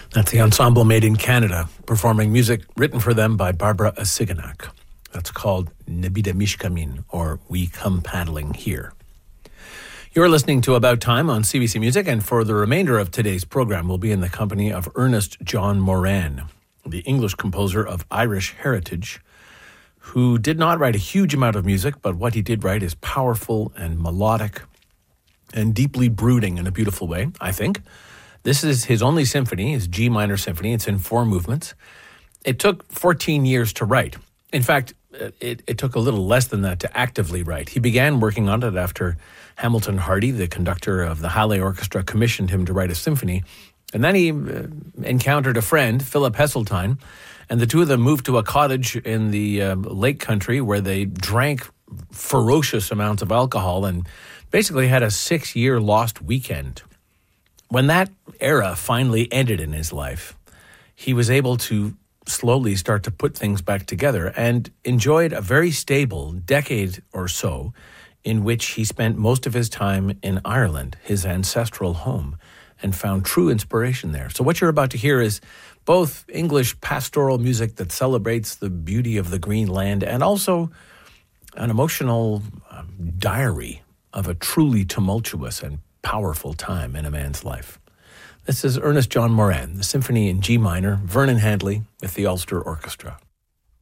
That's the ensemble Made in Canada, performing music written for them by Barbara Asiganak. That's called Nebida Mishkamin, or We Come Paddling Here. You're listening to About Time on CBC Music, and for the remainder of today's program, we'll be in the company of Ernest John Moran, the English composer of Irish heritage, who did not write a huge amount of music, but what he did write is powerful and melodic and deeply brooding in a beautiful way, I think. This is his only symphony, his G minor symphony. It's in 4 movements. It took 14 years to write. In fact, it took a little less than that to actively write. He began working on it after Hamilton Hardy, the conductor of the Halle Orchestra, commissioned him to write a symphony. And then he encountered a friend, Philip Heseltine, and the two of them moved to a cottage in the Lake Country where they drank ferocious amounts of alcohol and basically had a 6-year lost weekend. When that era finally ended in his life, he was able to slowly start to put things back together and enjoyed a very stable decade or so in which he spent most of his time in Ireland, his ancestral home, and found true inspiration there. So what you're about to hear is both English pastoral music that celebrates the beauty of the green land and also an emotional diary of a truly tumultuous and powerful time in a man's life. This is Ernest John Moran, the symphony in G minor, Vernon Handley with the Ulster Orchestra.